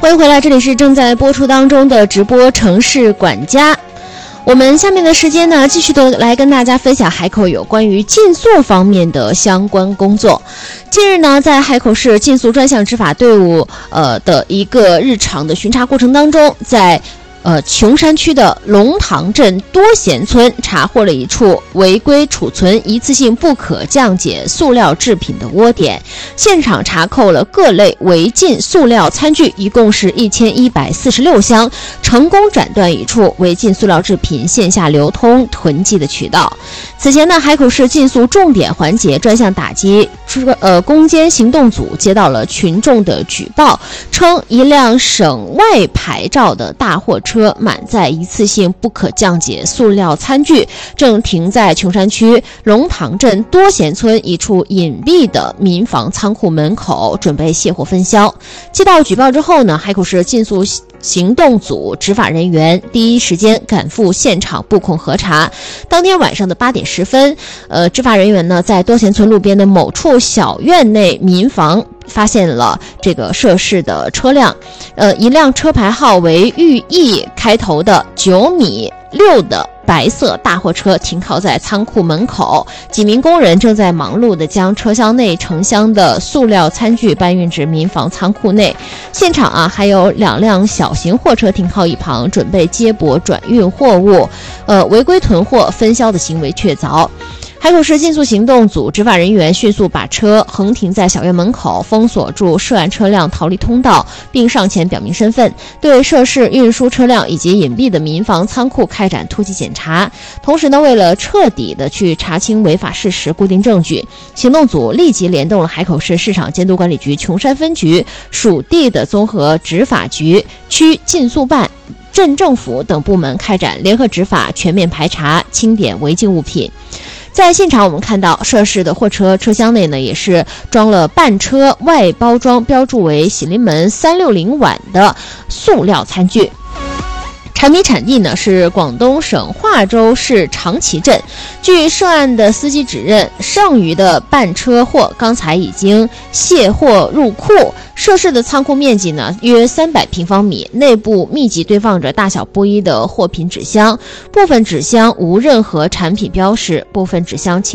欢迎回来，这里是正在播出当中的直播城市管家。我们下面的时间呢，继续的来跟大家分享海口有关于禁塑方面的相关工作。近日呢，在海口市禁塑专项执法队伍的一个日常的巡查过程当中，在琼山区的龙塘镇多贤村查获了一处违规储存一次性不可降解塑料制品的窝点，现场查扣了各类违禁塑料餐具，一共是1146箱，成功斩断一处违禁塑料制品线下流通囤积的渠道。此前呢，海口市禁塑重点环节专项打击攻坚行动组接到了群众的举报，称一辆省外牌照的大货车满载一次性不可降解塑料餐具，正停在琼山区龙塘镇多贤村一处隐蔽的民房仓库门口，准备卸货分销。接到举报之后呢，海口市禁塑行动组执法人员第一时间赶赴现场布控核查。当天晚上的8点10分，执法人员呢在多贤村路边的某处小院内民房发现了这个涉事的车辆，一辆车牌号为豫 E 开头的9米6的白色大货车停靠在仓库门口，几名工人正在忙碌地将车厢内成箱的塑料餐具搬运至民房仓库内。现场还有2辆小型货车停靠一旁，准备接驳转运货物。违规囤货分销的行为确凿。海口市禁塑行动组执法人员迅速把车横停在小院门口，封锁住涉案车辆逃离通道，并上前表明身份，对涉事运输车辆以及隐蔽的民房仓库开展突击检查。同时呢，为了彻底的去查清违法事实、固定证据，行动组立即联动了海口市市场监督管理局琼山分局、属地的综合执法局、区禁塑办、镇政府等部门开展联合执法，全面排查清点违禁物品。在现场我们看到涉事的货车车厢内呢，也是装了半车外包装标注为喜临门360碗的塑料餐具。产品产地呢是广东省化州市长崎镇。据涉案的司机指认，剩余的半车货刚才已经卸货入库。涉事的仓库面积呢约300平方米，内部密集堆放着大小不一的货品纸箱，部分纸箱无任何产品标识，部分纸箱